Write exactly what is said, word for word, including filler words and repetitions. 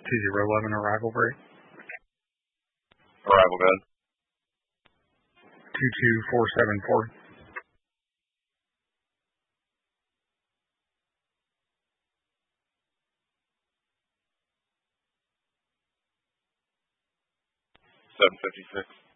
two zero eleven arrival break. Arrival good. two two four seven four. seven fifty-six.